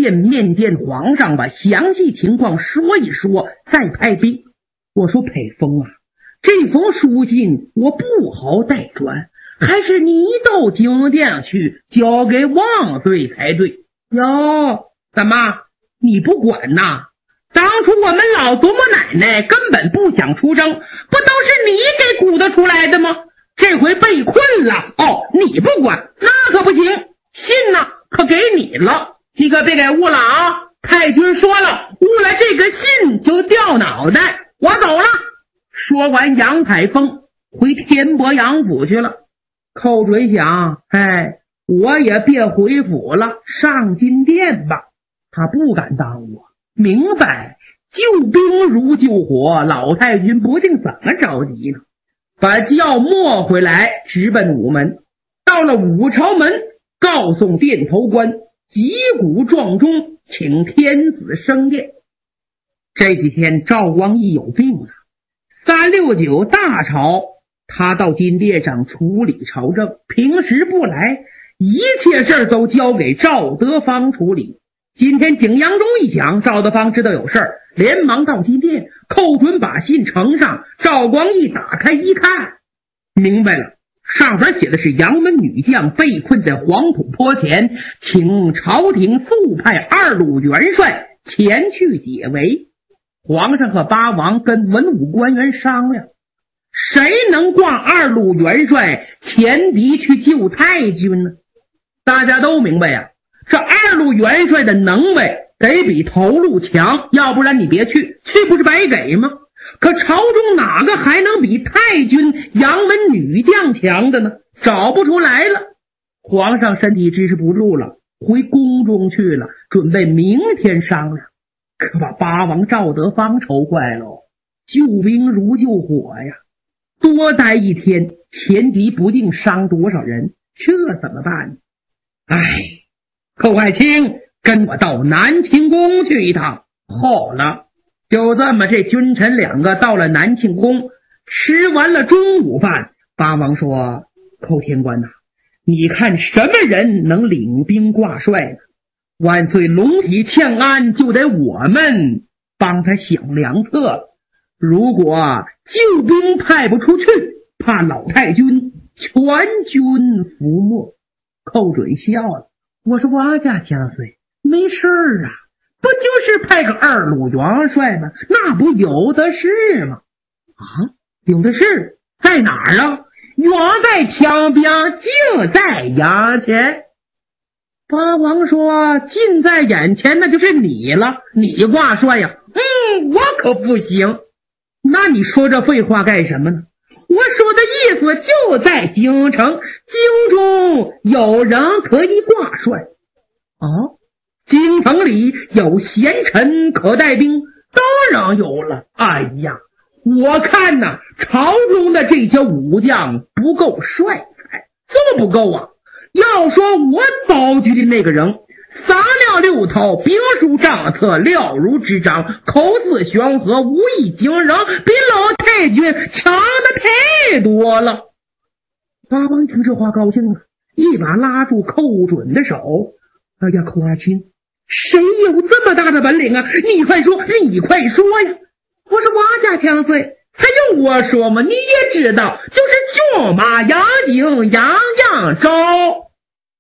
面见皇上，把详细情况说一说，再派兵。我说裴峰啊，这封书信我不好代转，还是你到京殿去交给王岁才对。哟，怎么你不管呐？当初我们老祖母奶奶根本不想出征，不都是你给鼓捣出来的吗？这回被困了，你不管，那可不行，信呢可给你了，你可别给误了啊！太君说了，误了这个信就掉脑袋。我走了。说完，杨海峰回天伯阳府去了。寇准想，我也别回府了，上金殿吧。他不敢耽误，明白救兵如救火，老太君不定怎么着急呢。把轿摸回来，直奔午门。到了武朝门，告送殿头官，击鼓撞钟，请天子升殿。这几天赵光义有病了，369大朝，他到金殿上处理朝政，平时不来，一切事都交给赵德芳处理。今天景阳钟一响，赵德芳知道有事儿，连忙到金殿，寇准把信呈上。赵光义打开一看，明白了，上边写的是杨门女将被困在黄土坡前，请朝廷速派2路元帅前去解围。皇上和八王跟文武官员商量，谁能挂2路元帅前敌去救太君呢？大家都明白呀，这2路元帅的能耐得比头路强，要不然你别去，去不是白给吗？可朝中哪个还能比太君杨门女将强的呢？找不出来了。皇上身体支持不住了，回宫中去了，准备明天商量。可把八王赵德芳愁坏了，救兵如救火呀，多待一天，前敌不定伤多少人，这怎么办呢？寇爱卿，跟我到南清宫去一趟。好了，就这么这君臣2个到了南庆宫，吃完了中午饭，八王说，寇天官呐，你看什么人能领兵挂帅呢？万岁龙体欠安，就得我们帮他想良策了。如果救兵派不出去，怕老太君全军覆没。寇准笑了，我说王家将岁，没事儿啊，不就是派个2路元帅吗？那不有的是吗？有的是，在哪儿啊？远在墙边，近在眼前。八王说，近在眼前那就是你了，你挂帅呀。我可不行。那你说这废话干什么呢？我说的意思就在京城，京中有人可以挂帅。京城里有贤臣可带兵，当然有了。我看呐，朝中的这些武将不够帅才，这么不够啊。要说我遭遇的那个人，三料六套，兵书上册，了如指掌，口字悬河，武艺惊人，比老太君强的太多了。八王听这话高兴了，一把拉住寇准的手。寇爱卿，谁有这么大的本领啊？你快说呀！我说王家将岁，还用我说吗？你也知道，就是骏马杨景杨将招。